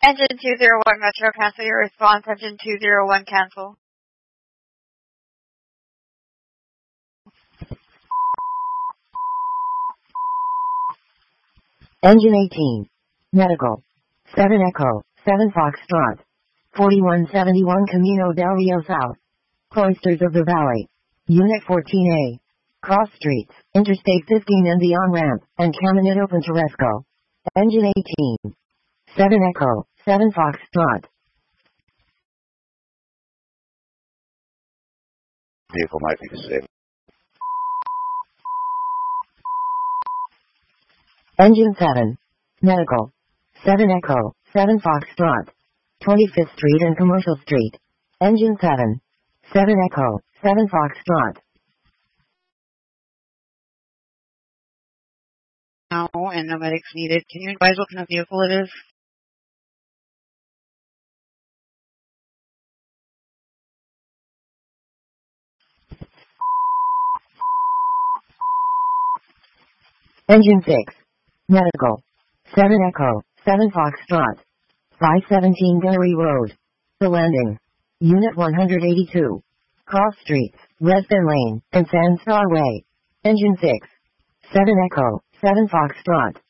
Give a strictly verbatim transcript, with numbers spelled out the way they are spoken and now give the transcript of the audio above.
Engine two zero one Metro, cancel your response. Engine two zero one, cancel. Engine eighteen. Medical. seven Echo, seven Foxtrot. forty-one seventy-one Camino del Rio South. Cloisters of the Valley. Unit fourteen A. Cross streets, Interstate fifteen and the on-ramp, and Caminito Pintoresco. Engine eighteen. seven Echo, seven Foxtrot. Vehicle might be disabled. Engine seven. Medical. seven Echo, seven Foxtrot. twenty-fifth Street and Commercial Street. Engine seven. seven Echo, seven Foxtrot. No, and no medics needed. Can you advise what kind of vehicle it is? Engine six. Medical. seven Echo, seven Foxtrot. five seventeen Gunnery Road. The Landing. Unit one eighty-two. Cross streets, Weston Lane, and Sandstar Way. Engine six. seven Echo, seven Foxtrot.